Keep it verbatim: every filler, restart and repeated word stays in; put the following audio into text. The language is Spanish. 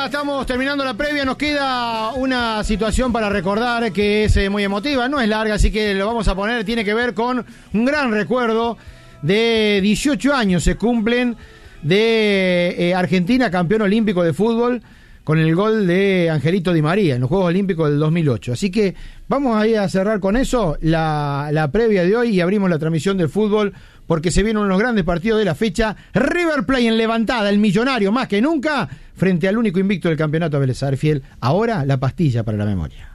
ya estamos terminando la previa. Nos queda una situación para recordar que es eh, muy emotiva. No es larga, así que lo vamos a poner. Tiene que ver con un gran recuerdo de dieciocho años. Se cumplen de eh, Argentina, campeón olímpico de fútbol, con el gol de Angelito Di María en los Juegos Olímpicos del dos mil ocho. Así que vamos a ir a cerrar con eso la, la previa de hoy y abrimos la transmisión del fútbol, porque se vienen unos grandes partidos de la fecha. River Plate en levantada, el millonario más que nunca, frente al único invicto del campeonato, Vélez Sarsfield. Ahora la pastilla para la memoria.